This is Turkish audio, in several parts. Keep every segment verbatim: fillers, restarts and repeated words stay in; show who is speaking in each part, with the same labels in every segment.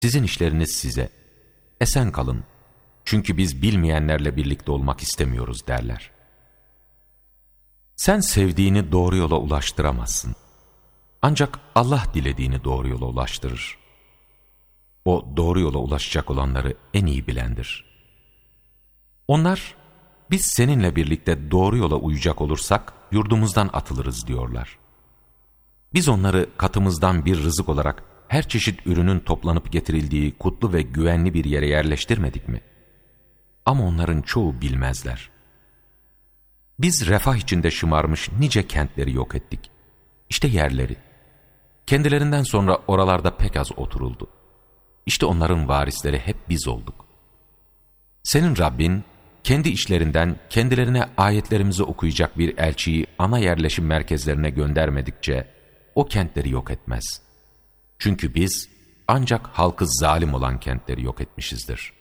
Speaker 1: Sizin işleriniz size. Esen kalın. Çünkü biz bilmeyenlerle birlikte olmak istemiyoruz derler. Sen sevdiğini doğru yola ulaştıramazsın. Ancak Allah dilediğini doğru yola ulaştırır. O doğru yola ulaşacak olanları en iyi bilendir. Onlar, biz seninle birlikte doğru yola uyacak olursak yurdumuzdan atılırız diyorlar. Biz onları katımızdan bir rızık olarak her çeşit ürünün toplanıp getirildiği kutlu ve güvenli bir yere yerleştirmedik mi? Ama onların çoğu bilmezler. Biz refah içinde şımarmış nice kentleri yok ettik. İşte yerleri. Kendilerinden sonra oralarda pek az oturuldu. İşte onların varisleri hep biz olduk. Senin Rabbin, kendi işlerinden kendilerine ayetlerimizi okuyacak bir elçiyi ana yerleşim merkezlerine göndermedikçe o kentleri yok etmez. Çünkü biz ancak halkı zalim olan kentleri yok etmişizdir.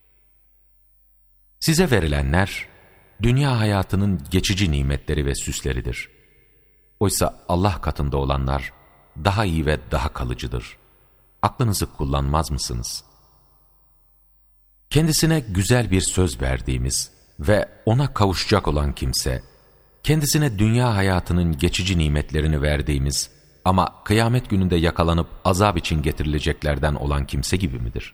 Speaker 1: Size verilenler, dünya hayatının geçici nimetleri ve süsleridir. Oysa Allah katında olanlar daha iyi ve daha kalıcıdır. Aklınızı kullanmaz mısınız? Kendisine güzel bir söz verdiğimiz ve ona kavuşacak olan kimse, kendisine dünya hayatının geçici nimetlerini verdiğimiz ama kıyamet gününde yakalanıp azap için getirileceklerden olan kimse gibi midir?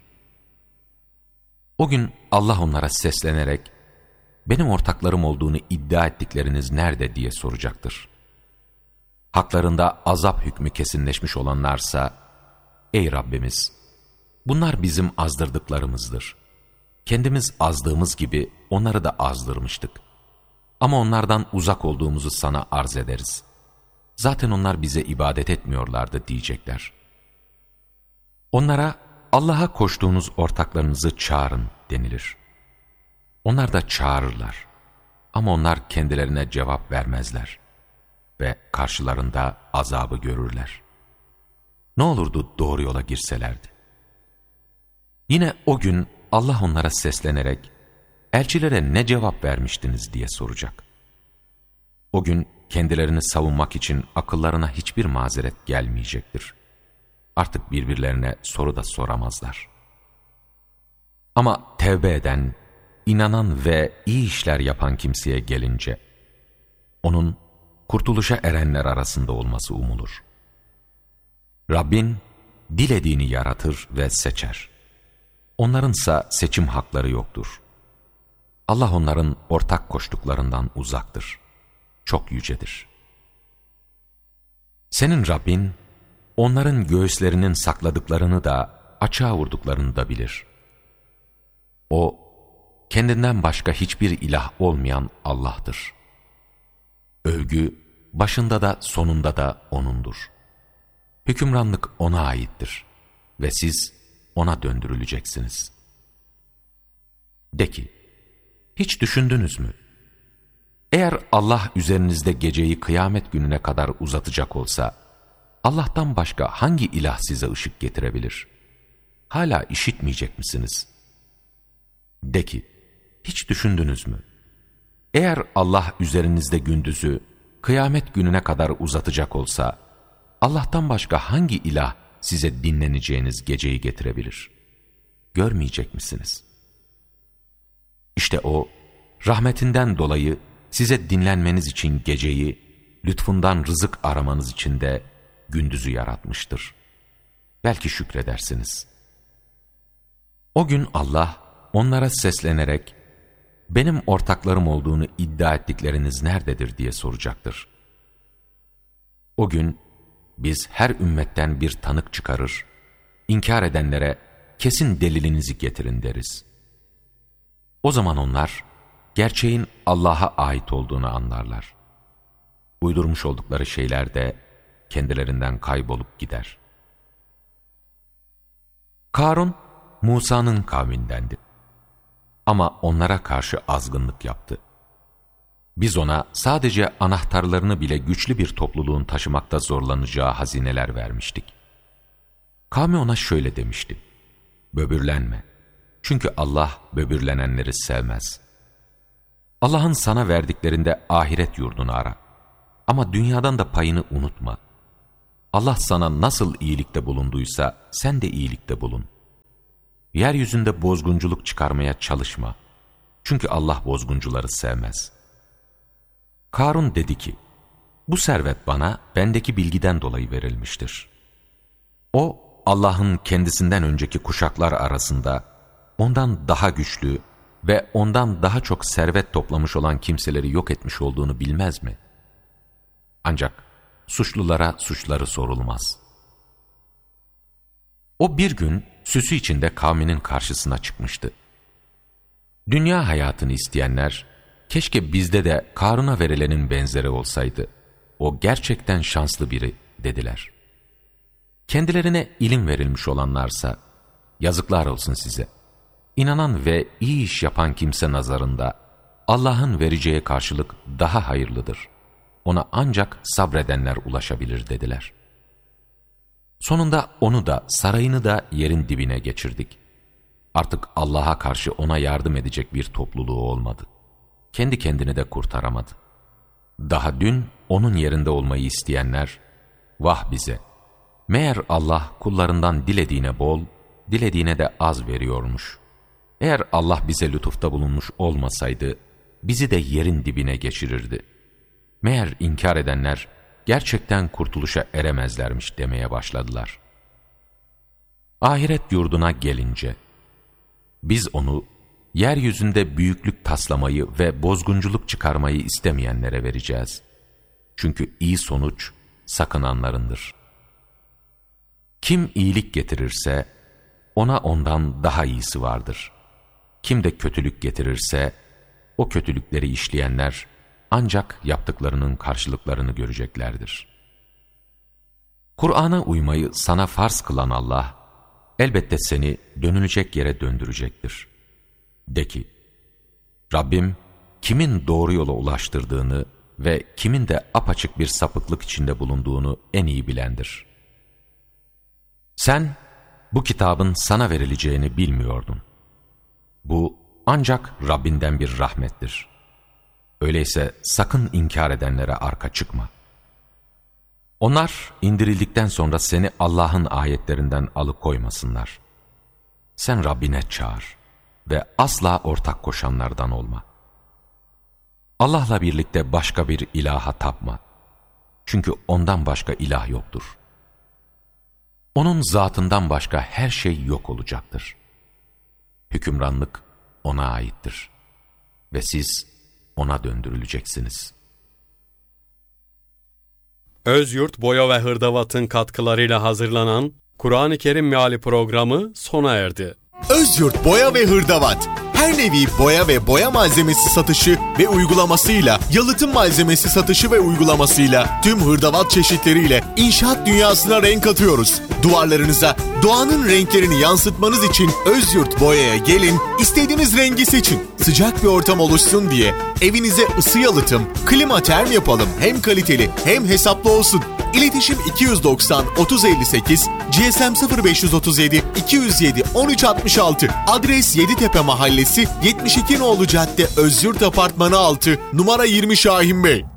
Speaker 1: O gün Allah onlara seslenerek, benim ortaklarım olduğunu iddia ettikleriniz nerede diye soracaktır. Haklarında azap hükmü kesinleşmiş olanlarsa, ey Rabbimiz, bunlar bizim azdırdıklarımızdır. Kendimiz azdığımız gibi onları da azdırmıştık. Ama onlardan uzak olduğumuzu sana arz ederiz. Zaten onlar bize ibadet etmiyorlardı diyecekler. Onlara Allah'a koştuğunuz ortaklarınızı çağırın denilir. Onlar da çağırırlar. Ama onlar kendilerine cevap vermezler. Ve karşılarında azabı görürler. Ne olurdu doğru yola girselerdi? Yine o gün Allah onlara seslenerek, elçilere ne cevap vermiştiniz diye soracak. O gün kendilerini savunmak için akıllarına hiçbir mazeret gelmeyecektir. Artık birbirlerine soru da soramazlar. Ama tevbe eden, inanan ve iyi işler yapan kimseye gelince, onun kurtuluşa erenler arasında olması umulur. Rabbin dilediğini yaratır ve seçer. Onlarınsa seçim hakları yoktur. Allah onların ortak koştuklarından uzaktır. Çok yücedir. Senin Rabbin, onların göğüslerinin sakladıklarını da, açığa vurduklarını da bilir. O, kendinden başka hiçbir ilah olmayan Allah'tır. Övgü, başında da sonunda da O'nundur. Hükümranlık O'na aittir ve siz O'na döndürüleceksiniz. De ki, hiç düşündünüz mü? Eğer Allah üzerinizde geceyi kıyamet gününe kadar uzatacak olsa, Allah'tan başka hangi ilah size ışık getirebilir? Hala işitmeyecek misiniz? De ki, hiç düşündünüz mü? Eğer Allah üzerinizde gündüzü kıyamet gününe kadar uzatacak olsa, Allah'tan başka hangi ilah size dinleneceğiniz geceyi getirebilir? Görmeyecek misiniz? İşte O, rahmetinden dolayı size dinlenmeniz için geceyi, lütfundan rızık aramanız için de gündüzü yaratmıştır. Belki şükredersiniz. O gün Allah onlara seslenerek, benim ortaklarım olduğunu iddia ettikleriniz nerededir diye soracaktır. O gün biz her ümmetten bir tanık çıkarır, inkar edenlere kesin delilinizi getirin deriz. O zaman onlar gerçeğin Allah'a ait olduğunu anlarlar. Uydurmuş oldukları şeyler de kendilerinden kaybolup gider. Karun, Musa'nın kavmindendi. Ama onlara karşı azgınlık yaptı. Biz ona sadece anahtarlarını bile güçlü bir topluluğun taşımakta zorlanacağı hazineler vermiştik. Kavmi ona şöyle demişti: böbürlenme. Çünkü Allah böbürlenenleri sevmez. Allah'ın sana verdiklerinde ahiret yurdunu ara. Ama dünyadan da payını unutma. Allah sana nasıl iyilikte bulunduysa sen de iyilikte bulun. yeryüzünde bozgunculuk çıkarmaya çalışma. Çünkü Allah bozguncuları sevmez. Karun dedi ki, bu servet bana bendeki bilgiden dolayı verilmiştir. O, Allah'ın kendisinden önceki kuşaklar arasında ondan daha güçlü ve ondan daha çok servet toplamış olan kimseleri yok etmiş olduğunu bilmez mi? Ancak suçlulara suçları sorulmaz. O bir gün süsü içinde kavminin karşısına çıkmıştı. Dünya hayatını isteyenler, keşke bizde de Karun'a verilenin benzeri olsaydı. O gerçekten şanslı biri dediler. Kendilerine ilim verilmiş olanlarsa, yazıklar olsun size. İnanan ve iyi iş yapan kimse nazarında Allah'ın vereceği karşılık daha hayırlıdır. Ona ancak sabredenler ulaşabilir dediler. Sonunda onu da sarayını da yerin dibine geçirdik. Artık Allah'a karşı ona yardım edecek bir topluluğu olmadı. Kendi kendini de kurtaramadı. Daha dün onun yerinde olmayı isteyenler, vah bize! Meğer Allah kullarından dilediğine bol, dilediğine de az veriyormuş. Eğer Allah bize lütufta bulunmuş olmasaydı, bizi de yerin dibine geçirirdi. Meğer inkar edenler, gerçekten kurtuluşa eremezlermiş demeye başladılar. Ahiret yurduna gelince, biz onu, yeryüzünde büyüklük taslamayı ve bozgunculuk çıkarmayı istemeyenlere vereceğiz. Çünkü iyi sonuç, sakınanlarındır. Kim iyilik getirirse, ona ondan daha iyisi vardır. Kim de kötülük getirirse, o kötülükleri işleyenler, ancak yaptıklarının karşılıklarını göreceklerdir. Kur'an'a uymayı sana farz kılan Allah, elbette seni dönülecek yere döndürecektir. De ki, Rabbim, kimin doğru yola ulaştırdığını ve kimin de apaçık bir sapıklık içinde bulunduğunu en iyi bilendir. Sen, bu kitabın sana verileceğini bilmiyordun. Bu, ancak Rabbinden bir rahmettir. Öyleyse sakın inkar edenlere arka çıkma. Onlar indirildikten sonra seni Allah'ın ayetlerinden alıkoymasınlar. Sen Rabbine çağır ve asla ortak koşanlardan olma. Allah'la birlikte başka bir ilaha tapma. Çünkü ondan başka ilah yoktur. Onun zatından başka her şey yok olacaktır. Hükümranlık ona aittir. Ve siz ona döndürüleceksiniz.
Speaker 2: Özyurt Boya ve Hırdavat'ın katkılarıyla hazırlanan Kur'an-ı Kerim Meali programı sona erdi.
Speaker 3: Özyurt Boya ve Hırdavat, her nevi boya ve boya malzemesi satışı ve uygulamasıyla, yalıtım malzemesi satışı ve uygulamasıyla tüm hırdavat çeşitleriyle inşaat dünyasına renk atıyoruz. Duvarlarınıza doğanın renklerini yansıtmanız için Özyurt Boya'ya gelin, istediğiniz rengi seçin. Sıcak bir ortam oluşsun diye evinize ısı yalıtım, klima term yapalım, hem kaliteli hem hesaplı olsun. İletişim iki yüz doksan otuz elli sekiz, G S M sıfır beş otuz yedi iki yüz yedi on üç altmış altı, adres Yeditepe Mahallesi, yetmiş iki Nolu Cadde, Özyurt Apartmanı altı, numara yirmi Şahin Bey.